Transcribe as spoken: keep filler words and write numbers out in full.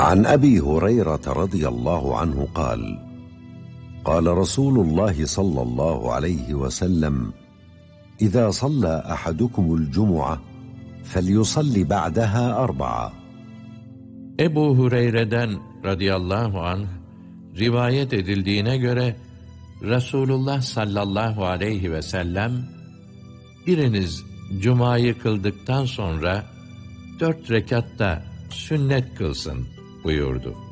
عن أبي هريرة رضي الله عنه قال قال رسول الله صلى الله عليه وسلم إذا صلى أحدكم الجمعة فليصلي بعدها أربعة. Ebu Hureyre'den radıyallahu anh rivayet edildiğine göre Resulullah sallallahu aleyhi ve sellem biriniz cumayı kıldıktan sonra dört rekatta sünnet kılsın buyurdu.